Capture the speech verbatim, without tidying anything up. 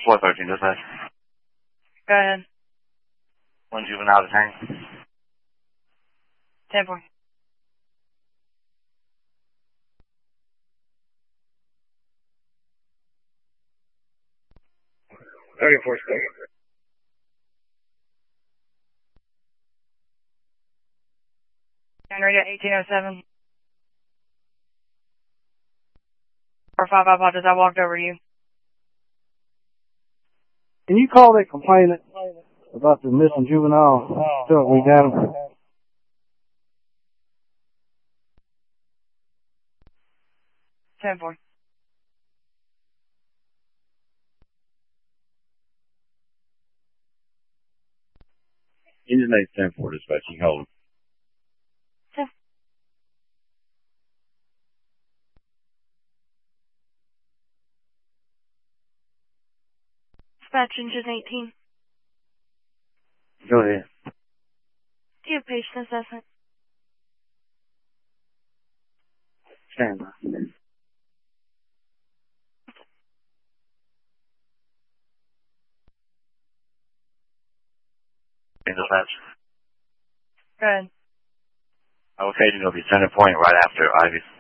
four thirteen, dispatch. Go ahead. One juvenile detained. ten four. thirty-four square. And radio eighteen oh seven. Four five five, I walked over you. Can you call that complainant about the missing juvenile? Still, we got him. ten four. Engine eight ten four dispatching, hold him. ten. Dispatch engine eighteen. Go ahead. Do you have patient assessment? Stand by. Dispatch. Go ahead. Location will be center point right after Ivy.